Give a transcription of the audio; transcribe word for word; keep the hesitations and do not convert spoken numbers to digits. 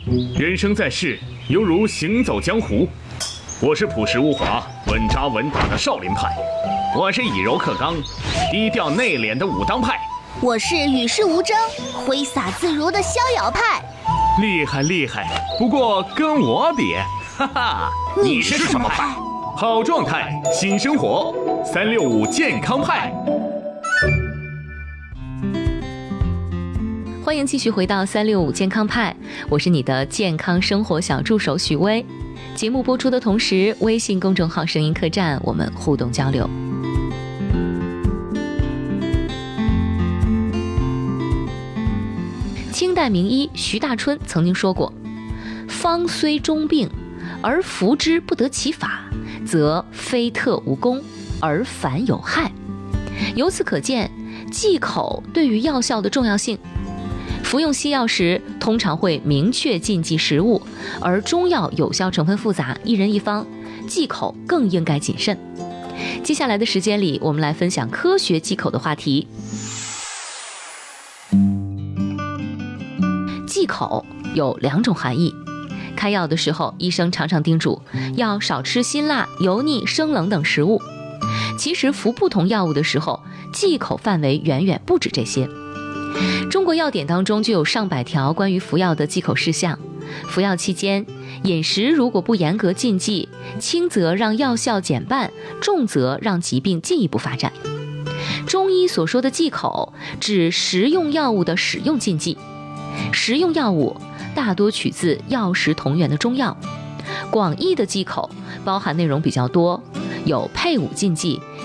人生在世，犹如行走江湖。我是朴实无华、稳扎稳打的少林派，我是以柔克刚、低调内敛的武当派， 我是与世无争、挥洒自如的逍遥派。 厉害厉害，不过跟我比，哈哈， 你是什么派？ 好状态，新生活，三六五健康派。 欢迎继续回到三六五健康派，我是你的健康生活小助手许巍。节目播出的同时，微信公众号声音客栈我们互动交流。清代名医徐大春曾经说过，方虽中病，而服之不得其法，则非特无功，而反有害。由此可见，忌口对于药效的重要性。服用西药时，通常会明确禁忌食物，而中药有效成分复杂，一人一方，忌口更应该谨慎。接下来的时间里，我们来分享科学忌口的话题。忌口有两种含义，开药的时候，医生常常叮嘱要少吃辛辣、油腻、生冷等食物。其实服不同药物的时候，忌口范围远远不止这些。中国药典当中就有上百条关于服药的忌口事项。服药期间，饮食如果不严格禁忌，轻则让药效减半，重则让疾病进一步发展。中医所说的忌口，指食用药物的使用禁忌。食用药物大多取自药食同源的中药，广义的忌口包含内容比较多，有配伍禁忌、